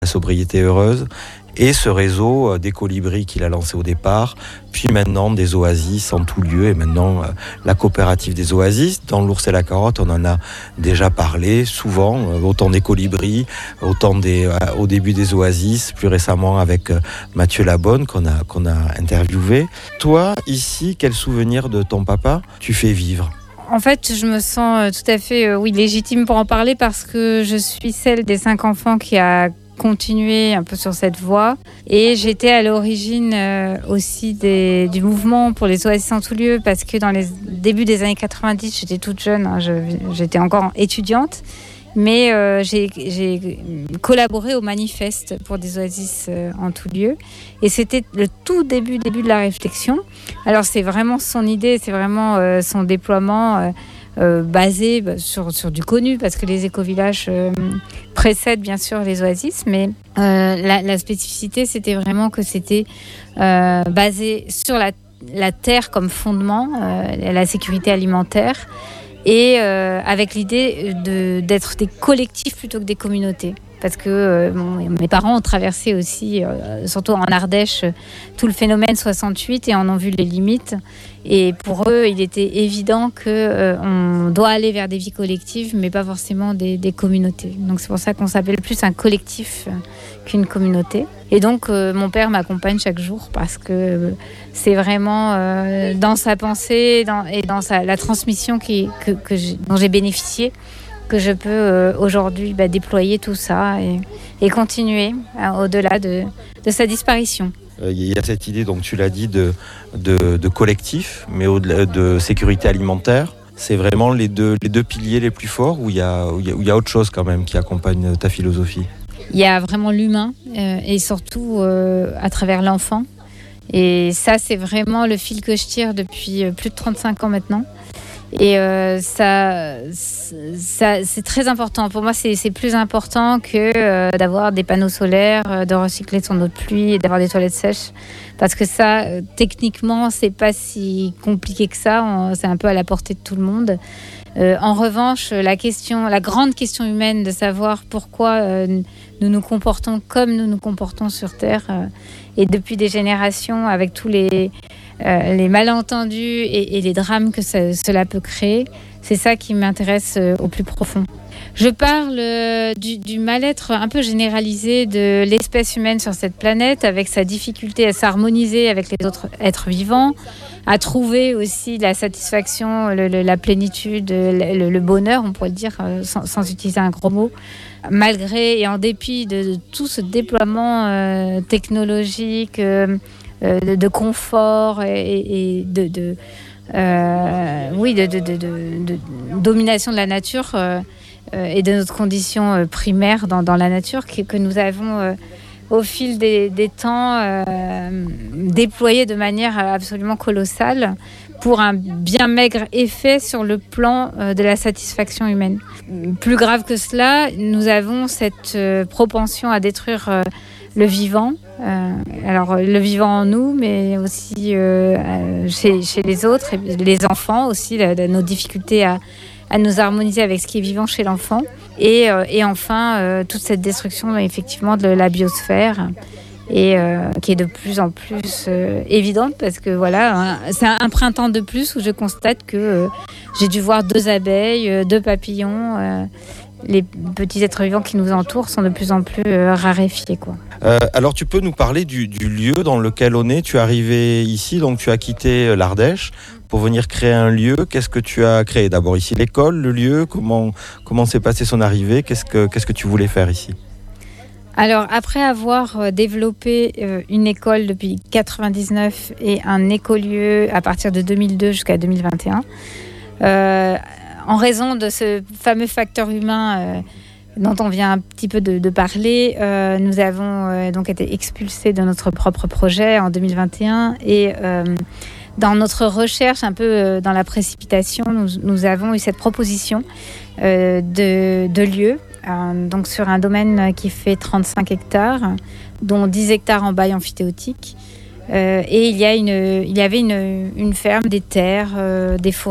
la sobriété heureuse, et ce réseau des colibris qu'il a lancé au départ, puis maintenant des oasis en tout lieu, et maintenant la coopérative des oasis. Dans l'Ours et la Carotte, on en a déjà parlé souvent, autant des colibris, autant au début des oasis, plus récemment avec Mathieu Labonne qu'on a interviewé. Toi, ici, quel souvenir de ton papa tu fais vivre ? En fait, je me sens tout à fait légitime pour en parler parce que je suis celle des 5 enfants qui a continué un peu sur cette voie. Et j'étais à l'origine aussi du mouvement pour les oasis en tout lieu parce que dans les débuts des années 90, j'étais toute jeune, j'étais encore étudiante. Mais j'ai collaboré au manifeste pour des oasis en tout lieu. Et c'était le tout début de la réflexion. Alors c'est vraiment son idée, c'est vraiment son déploiement basé sur du connu, parce que les écovillages précèdent bien sûr les oasis. Mais la spécificité, c'était vraiment que c'était basé sur la terre comme fondement, la sécurité alimentaire. Et avec l'idée d'être des collectifs plutôt que des communautés. Parce que mes parents ont traversé aussi, surtout en Ardèche, tout le phénomène 68 et en ont vu les limites. Et pour eux, il était évident qu'on doit aller vers des vies collectives, mais pas forcément des communautés. Donc c'est pour ça qu'on s'appelle plus un collectif qu'une communauté. Et donc mon père m'accompagne chaque jour parce que c'est vraiment dans sa pensée et dans la transmission dont j'ai bénéficié, que je peux aujourd'hui déployer tout ça et continuer au-delà de sa disparition. Il y a cette idée, donc tu l'as dit, de collectif, mais au-delà de sécurité alimentaire. C'est vraiment les deux piliers les plus forts, ou il y a autre chose quand même qui accompagne ta philosophie ? Il y a vraiment l'humain et surtout à travers l'enfant. Et ça, c'est vraiment le fil que je tire depuis plus de 35 ans maintenant. Et ça, c'est très important. Pour moi, c'est plus important que d'avoir des panneaux solaires, de recycler son eau de pluie et d'avoir des toilettes sèches. Parce que ça, techniquement, c'est pas si compliqué que ça. C'est un peu à la portée de tout le monde. En revanche, la grande question humaine de savoir pourquoi nous nous comportons comme nous nous comportons sur Terre, et depuis des générations, avec tous les malentendus et les drames que cela peut créer, c'est ça qui m'intéresse au plus profond. Je parle du mal-être un peu généralisé de l'espèce humaine sur cette planète, avec sa difficulté à s'harmoniser avec les autres êtres vivants, à trouver aussi la satisfaction, la plénitude, le bonheur, on pourrait le dire sans utiliser un gros mot, malgré et en dépit de tout ce déploiement technologique, de confort et de domination de la nature et de notre condition primaire dans la nature que nous avons au fil des temps déployé de manière absolument colossale pour un bien maigre effet sur le plan de la satisfaction humaine. Plus grave que cela, nous avons cette propension à détruire le vivant. Alors le vivant en nous, mais aussi chez les autres, et les enfants aussi, nos difficultés à nous harmoniser avec ce qui est vivant chez l'enfant. Et enfin, toute cette destruction effectivement de la biosphère, et qui est de plus en plus évidente, parce que voilà, c'est un printemps de plus où je constate que j'ai dû voir 2 abeilles, 2 papillons. Les petits êtres vivants qui nous entourent sont de plus en plus raréfiés, quoi. Alors tu peux nous parler du lieu dans lequel on est ? Tu es arrivé ici, donc tu as quitté l'Ardèche pour venir créer un lieu. Qu'est-ce que tu as créé ? D'abord ici l'école, le lieu, comment s'est passée son arrivée ? Qu'est-ce que tu voulais faire ici ? Alors après avoir développé une école depuis 1999 et un écolieu à partir de 2002 jusqu'à 2021, en raison de ce fameux facteur humain dont on vient un petit peu de parler, nous avons donc été expulsés de notre propre projet en 2021, et dans notre recherche, un peu dans la précipitation, nous avons eu cette proposition de lieu, donc sur un domaine qui fait 35 hectares, dont 10 hectares en bail amphithéotique, et il y avait une ferme, des terres, des forêts.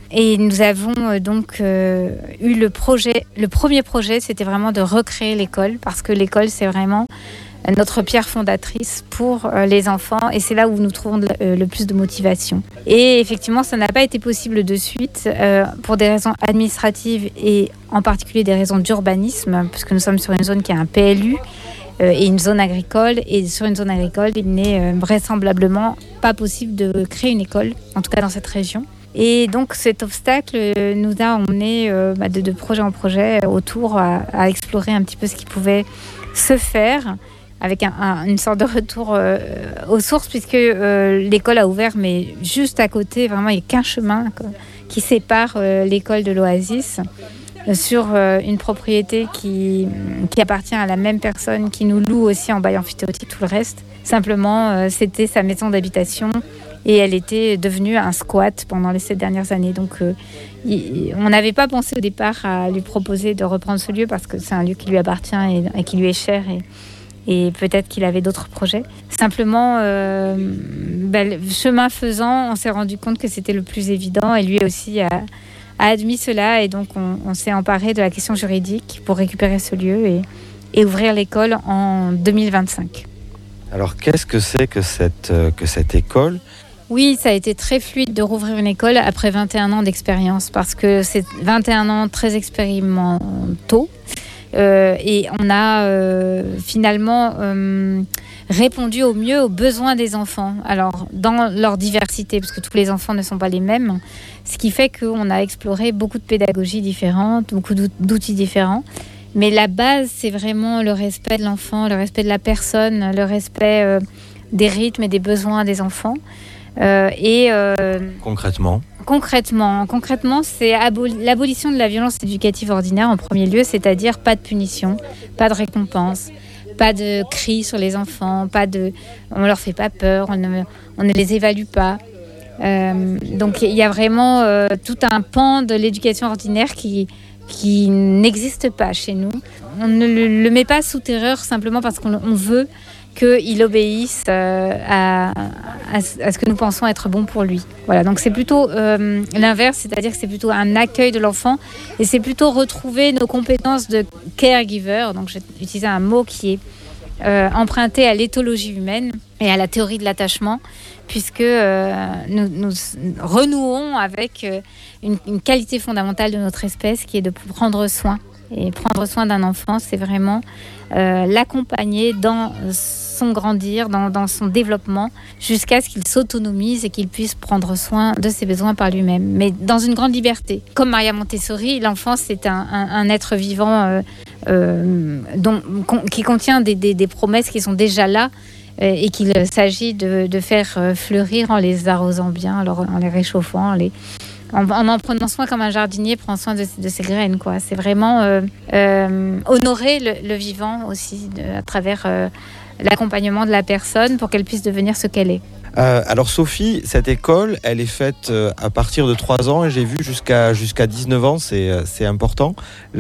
Et nous avons donc eu le premier projet, c'était vraiment de recréer l'école, parce que l'école, c'est vraiment notre pierre fondatrice pour les enfants, et c'est là où nous trouvons le plus de motivation. Et effectivement, ça n'a pas été possible de suite pour des raisons administratives et en particulier des raisons d'urbanisme, puisque nous sommes sur une zone qui a un PLU et une zone agricole, et sur une zone agricole, il n'est vraisemblablement pas possible de créer une école, en tout cas dans cette région. Et donc cet obstacle nous a emmenés de projet en projet autour à explorer un petit peu ce qui pouvait se faire, avec une sorte de retour aux sources, puisque l'école a ouvert, mais juste à côté, vraiment, il n'y a qu'un chemin qui sépare l'école de l'Oasis, sur une propriété qui appartient à la même personne, qui nous loue aussi en bail emphytéotique tout le reste. Simplement, c'était sa maison d'habitation et elle était devenue un squat pendant les 7 dernières années. Donc, on n'avait pas pensé au départ à lui proposer de reprendre ce lieu, parce que c'est un lieu qui lui appartient et qui lui est cher, et peut-être qu'il avait d'autres projets. Simplement, chemin faisant, on s'est rendu compte que c'était le plus évident, et lui aussi a admis cela, et donc on s'est emparé de la question juridique pour récupérer ce lieu et ouvrir l'école en 2025. Alors qu'est-ce que c'est que cette école ? Oui, ça a été très fluide de rouvrir une école après 21 ans d'expérience, parce que c'est 21 ans très expérimentaux. Et on a finalement répondu au mieux aux besoins des enfants, alors dans leur diversité, parce que tous les enfants ne sont pas les mêmes, ce qui fait qu'on a exploré beaucoup de pédagogies différentes, beaucoup d'outils différents, mais la base, c'est vraiment le respect de l'enfant, le respect de la personne, le respect des rythmes et des besoins des enfants. Concrètement, c'est l'abolition de la violence éducative ordinaire en premier lieu, c'est-à-dire pas de punition, pas de récompense, pas de cris sur les enfants, on leur fait pas peur, on ne les évalue pas. Donc il y a vraiment tout un pan de l'éducation ordinaire qui n'existe pas chez nous. On ne le met pas sous terreur simplement parce qu'on veut qu'il obéisse à ce que nous pensons être bon pour lui. Voilà, donc c'est plutôt l'inverse, c'est-à-dire que c'est plutôt un accueil de l'enfant, et c'est plutôt retrouver nos compétences de caregiver. Donc j'ai utilisé un mot qui est emprunté à l'éthologie humaine et à la théorie de l'attachement, puisque nous renouons avec une qualité fondamentale de notre espèce, qui est de prendre soin. Et prendre soin d'un enfant, c'est vraiment l'accompagner dans son grandir, dans son développement, jusqu'à ce qu'il s'autonomise et qu'il puisse prendre soin de ses besoins par lui-même, mais dans une grande liberté. Comme Maria Montessori, l'enfant, c'est un être vivant qui contient des promesses qui sont déjà là, et qu'il s'agit de faire fleurir en les arrosant bien, en les réchauffant, en prenant soin comme un jardinier prend soin de ses graines, quoi. C'est vraiment honorer le vivant aussi à travers l'accompagnement de la personne pour qu'elle puisse devenir ce qu'elle est. Alors Sophie, cette école, elle est faite à partir de 3 ans, et j'ai vu jusqu'à 19 ans, c'est important.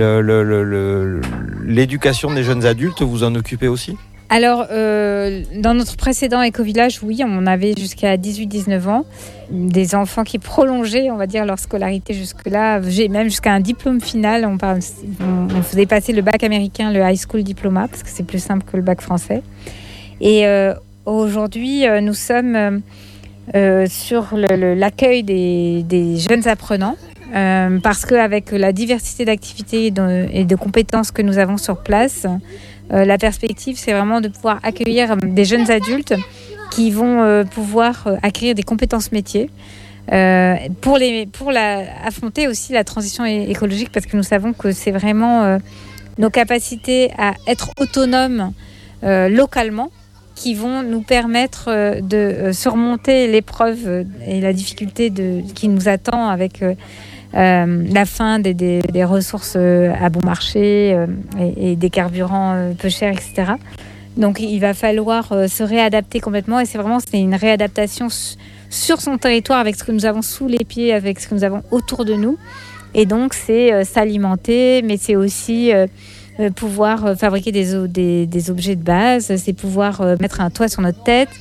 L'éducation des jeunes adultes, vous en occupez aussi ? Alors, dans notre précédent éco-village, oui, on avait jusqu'à 18-19 ans des enfants qui prolongeaient, on va dire, leur scolarité jusque-là. J'ai même jusqu'à un diplôme final. On faisait passer le bac américain, le high school diploma, parce que c'est plus simple que le bac français. Et aujourd'hui, nous sommes sur l'accueil des jeunes apprenants, parce qu'avec la diversité d'activités et de compétences que nous avons sur place, la perspective, c'est vraiment de pouvoir accueillir des jeunes adultes qui vont pouvoir acquérir des compétences métiers pour affronter aussi la transition écologique, parce que nous savons que c'est vraiment nos capacités à être autonomes localement qui vont nous permettre de surmonter l'épreuve et la difficulté qui nous attend avec la fin des ressources à bon marché et des carburants peu chers, etc. Donc il va falloir se réadapter complètement, et c'est une réadaptation sur son territoire, avec ce que nous avons sous les pieds, avec ce que nous avons autour de nous. Et donc c'est s'alimenter, mais c'est aussi pouvoir fabriquer des objets de base, c'est pouvoir mettre un toit sur notre tête,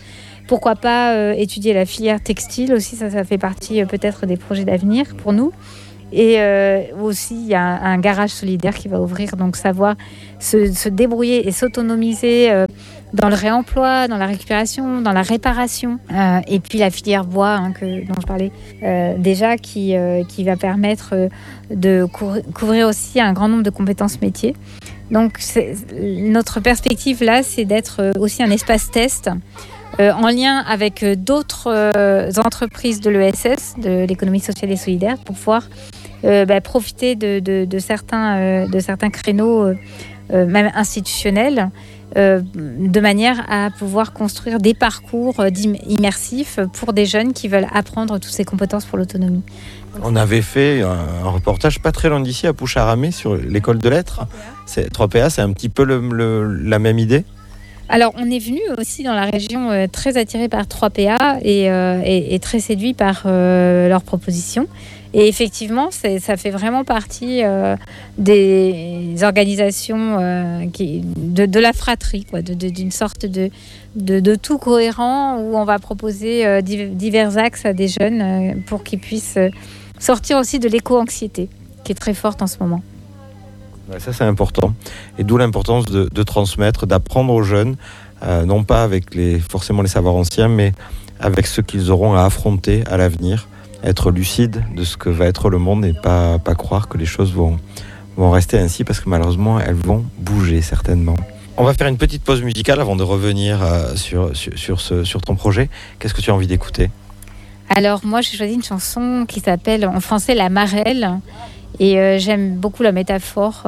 Pourquoi pas étudier la filière textile aussi, ça fait partie peut-être des projets d'avenir pour nous. Et aussi, il y a un garage solidaire qui va ouvrir, donc savoir se débrouiller et s'autonomiser dans le réemploi, dans la récupération, dans la réparation. Et puis la filière bois dont je parlais déjà, qui va permettre de couvrir aussi un grand nombre de compétences métiers. Donc notre perspective là, c'est d'être aussi un espace test en lien avec d'autres entreprises de l'ESS, de l'économie sociale et solidaire, pour pouvoir profiter de certains créneaux même institutionnels, de manière à pouvoir construire des parcours immersifs pour des jeunes qui veulent apprendre toutes ces compétences pour l'autonomie. On avait fait un reportage pas très loin d'ici à Poucharamé sur l'école de lettres. 3PA, c'est un petit peu la même idée. Alors, on est venu aussi dans la région très attiré par 3PA et très séduit par leurs propositions. Et effectivement, ça fait vraiment partie des organisations de la fratrie, quoi, d'une sorte de tout cohérent où on va proposer divers axes à des jeunes pour qu'ils puissent sortir aussi de l'éco-anxiété, qui est très forte en ce moment. Ça, c'est important. Et d'où l'importance de transmettre, d'apprendre aux jeunes, non pas avec forcément les savoirs anciens, mais avec ce qu'ils auront à affronter à l'avenir, être lucide de ce que va être le monde et pas croire que les choses vont rester ainsi, parce que malheureusement, elles vont bouger certainement. On va faire une petite pause musicale avant de revenir sur ton projet. Qu'est-ce que tu as envie d'écouter ? Alors, moi, j'ai choisi une chanson qui s'appelle en français La Marelle. Et j'aime beaucoup la métaphore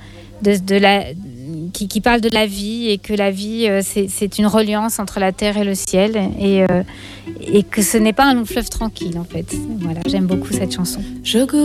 qui parle de la vie, et que la vie, c'est une reliance entre la terre et le ciel, et que ce n'est pas un long fleuve tranquille, en fait. Voilà, j'aime beaucoup cette chanson. Je goûte